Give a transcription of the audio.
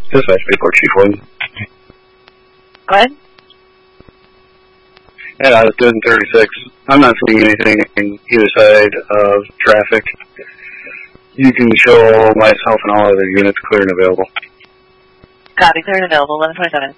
Dispatch report, Chief Williams. Go ahead. Yeah, I was doing 36. I'm not seeing anything in either side of traffic. You can show myself and all other units clear and available. Copy, clear and available, 1127.